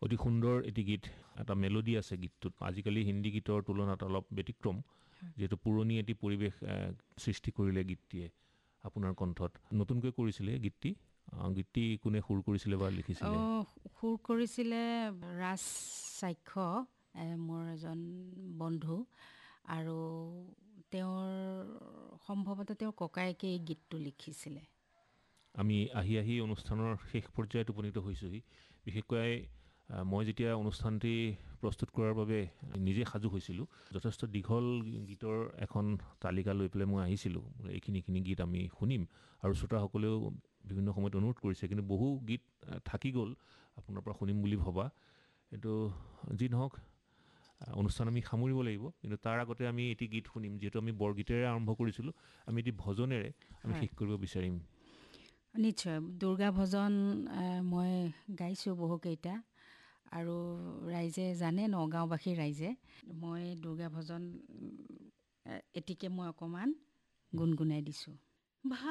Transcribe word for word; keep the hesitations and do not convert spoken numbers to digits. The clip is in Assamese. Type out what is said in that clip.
অতি সুন্দৰ এটি গীত, এটা মেলোডি আছে গীতটোত। আজিকালি হিন্দী গীতৰ তুলনাত অলপ ব্যতিক্ৰম, যিহেতু পুৰণি এটি পৰিৱেশ সৃষ্টি কৰিলে গীতটিয়ে আপোনাৰ কণ্ঠত। নতুনকৈ কৰিছিলে গীতটি, গীতটি কোনে সুৰ কৰিছিলে বা লিখিছিলে? সুৰ কৰিছিলে ৰাজ সাক্ষ্য, মোৰ এজন বন্ধু, আৰু তেওঁৰ সম্ভৱতঃ তেওঁৰ ককায়েকে এই গীতটো লিখিছিলে। আমি আহি আহি অনুষ্ঠানৰ শেষ পৰ্যায়ত উপনীত হৈছোঁহি। বিশেষকৈ মই যেতিয়া অনুষ্ঠানটি প্ৰস্তুত কৰাৰ বাবে নিজে সাজু হৈছিলোঁ, যথেষ্ট দীঘল গীতৰ এখন তালিকা লৈ পেলাই মই আহিছিলোঁ, এইখিনিখিনি গীত আমি শুনিম, আৰু শ্ৰোতাসকলেও বিভিন্ন সময়ত অনুৰোধ কৰিছে, কিন্তু বহু গীত থাকি গ'ল আপোনাৰ পৰা শুনিম বুলি ভবা। কিন্তু যি নহওক, অনুষ্ঠান আমি সামৰিব লাগিব, কিন্তু তাৰ আগতে আমি এটি গীত শুনিম। যিহেতু আমি বৰগীতেৰে আৰম্ভ কৰিছিলোঁ, আমি এটি ভজনেৰে আমি শেষ কৰিব বিচাৰিম। নিশ্চয়, দুৰ্গা ভজন মই গাইছোঁ বহুকেইটা, আৰু ৰাইজে জানে, নগাঁওবাসীৰ ৰাইজে। মই দুৰ্গা ভজন এটিকে মই অকণমান গুণগুণাই দিছোঁ।